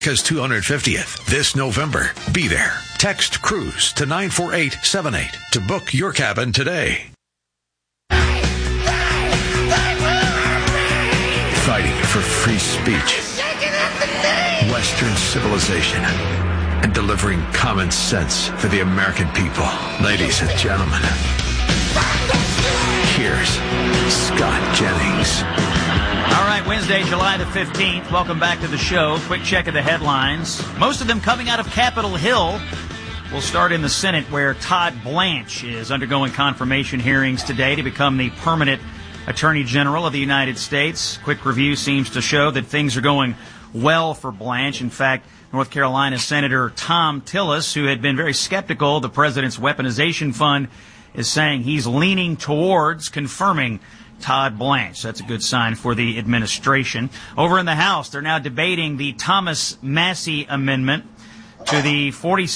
America's 250th this November. Be there. Text CRUISE to 94878 to book your cabin today. Fighting for free speech, Western civilization, and delivering common sense for the American people. Ladies and gentlemen, here's Scott Jennings. All right, Wednesday, July the 15th. Welcome back to the show. Quick check of the headlines. Most of them coming out of Capitol Hill. We'll start in the Senate, where Todd Blanche is undergoing confirmation hearings today to become the permanent Attorney General of the United States. Quick review seems to show that things are going well for Blanche. In fact, North Carolina Senator Thom Tillis, who had been very skeptical of the president's weaponization fund, is saying he's leaning towards confirming Todd Blanche. That's a good sign for the administration. Over in the House, they're now debating the Thomas Massie amendment to the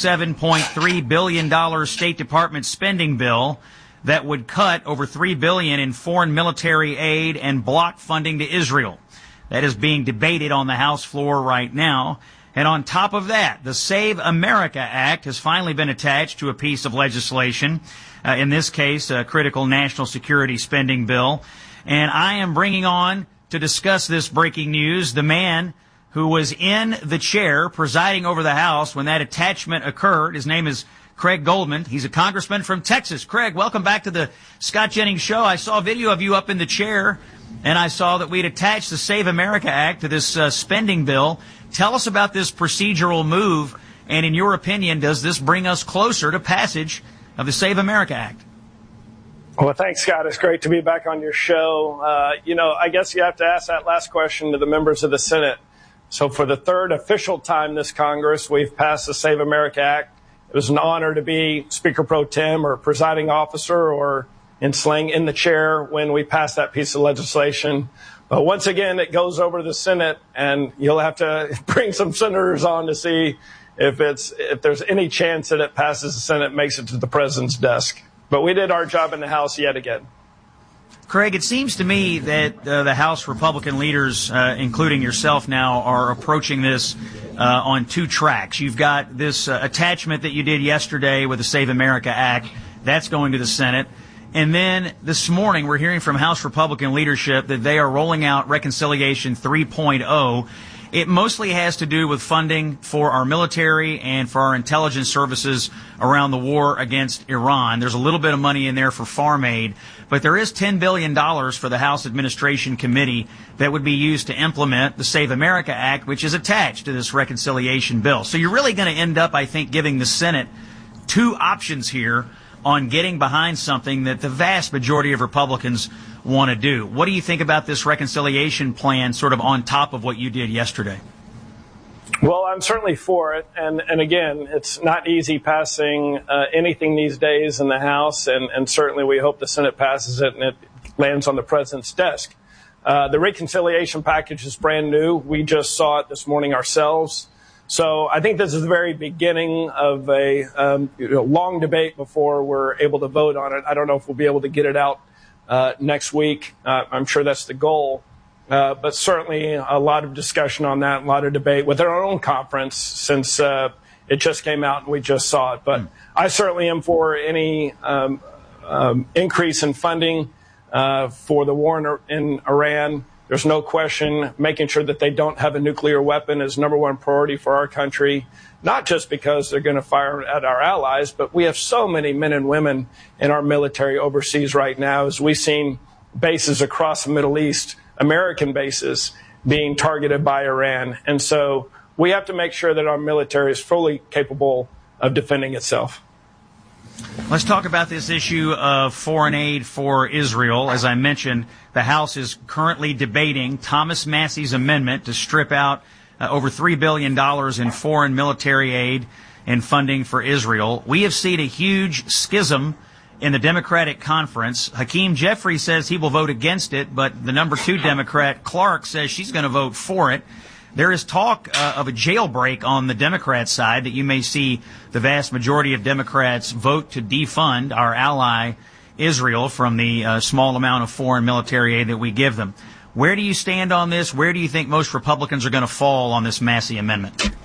$47.3 billion State Department spending bill that would cut over $3 billion in foreign military aid and block funding to Israel. That is being debated on the House floor right now. And on top of that, the Save America Act has finally been attached to a piece of legislation, in this case, a critical national security spending bill. And I am bringing on, to discuss this breaking news, the man who was in the chair presiding over the House when that attachment occurred. His name is Craig Goldman. He's a congressman from Texas. Craig, welcome back to the Scott Jennings Show. I saw a video of you up in the chair, and I saw that we'd attached the Save America Act to this spending bill. Tell us about this procedural move, and in your opinion, does this bring us closer to passage of the Save America Act? Well, thanks, Scott. It's great to be back on your show. I guess you have to ask that last question to the members of the Senate. So for the third official time this Congress, we've passed the Save America Act. It was an honor to be Speaker Pro Tem or presiding officer or in slang in the chair when we passed that piece of legislation. But once again, it goes over to the Senate, and you'll have to bring some senators on to see if there's any chance that it passes the Senate, makes it to the president's desk. But we did our job in the House yet again. Craig, it seems to me that the House Republican leaders, including yourself now, are approaching this on two tracks. You've got this attachment that you did yesterday with the Save America Act. That's going to the Senate. And then this morning, we're hearing from House Republican leadership that they are rolling out Reconciliation 3.0. It mostly has to do with funding for our military and for our intelligence services around the war against Iran. There's a little bit of money in there for farm aid, but there is $10 billion for the House Administration Committee that would be used to implement the Save America Act, which is attached to this reconciliation bill. So you're really going to end up, I think, giving the Senate two options here on getting behind something that the vast majority of Republicans want to do. What do you think about this reconciliation plan sort of on top of what you did yesterday? Well, I'm certainly for it. And again, it's not easy passing anything these days in the House. And certainly we hope the Senate passes it and it lands on the president's desk. The reconciliation package is brand new. We just saw it this morning ourselves. So I think this is the very beginning of a long debate before we're able to vote on it. I don't know if we'll be able to get it out next week. I'm sure that's the goal. But certainly a lot of discussion on that, a lot of debate with our own conference since it just came out and we just saw it. But I certainly am for any increase in funding for the war in Iran. There's no question making sure that they don't have a nuclear weapon is number one priority for our country, not just because they're going to fire at our allies, but we have so many men and women in our military overseas right now, as we've seen bases across the Middle East, American bases, being targeted by Iran. And so we have to make sure that our military is fully capable of defending itself. Let's talk about this issue of foreign aid for Israel. As I mentioned, the House is currently debating Thomas Massie's amendment to strip out over $3 billion in foreign military aid and funding for Israel. We have seen a huge schism in the Democratic conference. Hakeem Jeffrey says he will vote against it, but the number 2 Democrat, Clark, says she's going to vote for it. There is talk of a jailbreak on the Democrat side, that you may see the vast majority of Democrats vote to defund our ally Israel from the small amount of foreign military aid that we give them. Where do you stand on this? Where do you think most Republicans are going to fall on this Massey amendment?